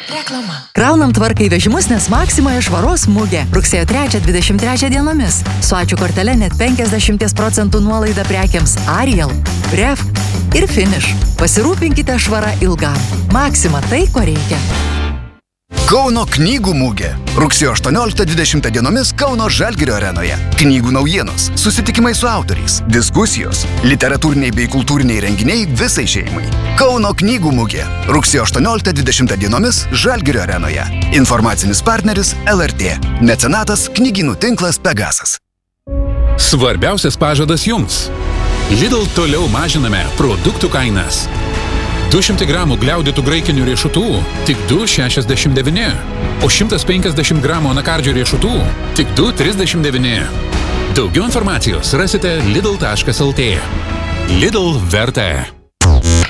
Reklama. Kraunam tvarkai vežimus, nes Maksimoje švaros mugė. Rugsėjo 3-23 dienomis. Su ačiū kortele net 50% nuolaida prekiams Ariel, Ref ir Finish. Pasirūpinkite švarą ilgam. Maksima tai, ko reikia. Kauno knygų mugė. Rugsėjo 18-20 dienomis Kauno Žalgirio arenoje. Knygų naujienos, susitikimai su autoriais, diskusijos, literatūriniai bei kultūriniai renginiai visai šeimai. Kauno knygų mugė. Rugsėjo 18-20 dienomis Žalgirio arenoje. Informacinis partneris LRT. Mecenatas knygynų tinklas Pegasas. Svarbiausias pažadas jums. Lidl toliau mažiname produktų kainas. 200 gramų gliaudytų graikinių riešutų tik 2,69, o 150 gramų anakardžių riešutų tik 2,39. Daugiau informacijos rasite lidl.lt. Lidl verta.